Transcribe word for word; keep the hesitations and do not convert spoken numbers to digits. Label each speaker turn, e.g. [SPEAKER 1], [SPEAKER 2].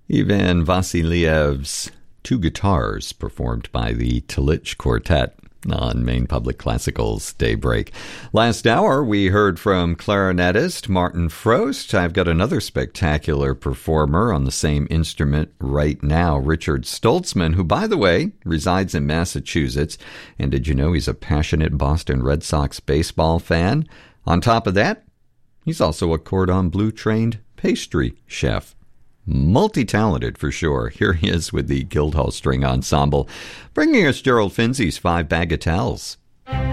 [SPEAKER 1] Ivan Vassiliev's Two Guitars, performed by the Tilich Quartet on Maine Public Classical's Daybreak. Last hour, we heard from clarinetist Martin Frost. I've got another spectacular performer on the same instrument right now, Richard Stoltzman, who, by the way, resides in Massachusetts. And did you know he's a passionate Boston Red Sox baseball fan? On top of that, he's also a cordon bleu trained pastry chef. Multi-talented for sure. Here he is with the Guildhall String Ensemble, bringing us Gerald Finzi's Five Bagatelles.